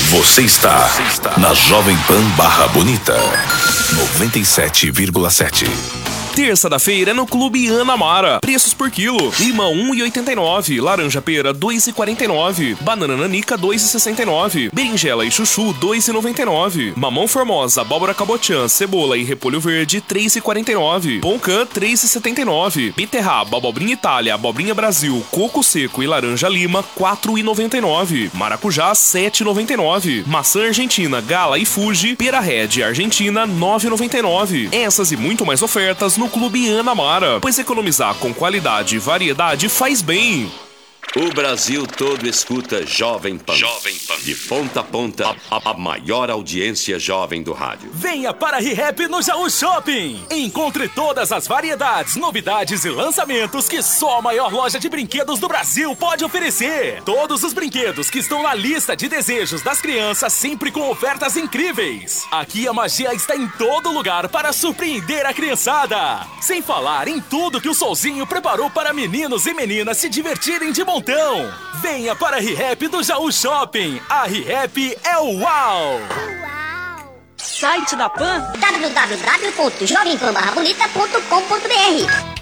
Você está na Jovem Pan Barra Bonita 97,7. Terça da feira é no Clube Ana Mara. Preços por quilo: limão 1,89, laranja pera 2,49, banana nanica 2,69, berinjela e chuchu 2,99, mamão formosa, abóbora cabotiã, cebola e repolho verde 3,49, poncã 3,79, beterraba, abobrinha Itália, abobrinha Brasil, coco seco e laranja lima 4,99, maracujá 7,99, maçã argentina, gala e fuji, pera red argentina 9,99. Essas e muito mais ofertas no Clube Ana Mara, pois economizar com qualidade e variedade faz bem. O Brasil todo escuta Jovem Pan. Jovem Pan. De ponta a ponta, a maior audiência jovem do rádio. Venha para a ReHap no Jaú Shopping. Encontre todas as variedades, novidades e lançamentos que só a maior loja de brinquedos do Brasil pode oferecer. Todos os brinquedos que estão na lista de desejos das crianças, sempre com ofertas incríveis. Aqui a magia está em todo lugar para surpreender a criançada. Sem falar em tudo que o Solzinho preparou para meninos e meninas se divertirem de montão. Venha para a ReHap do Jaú Shopping. A ReHap é o UAU! Site da Pan: www.jovempanbarrabonita.com.br.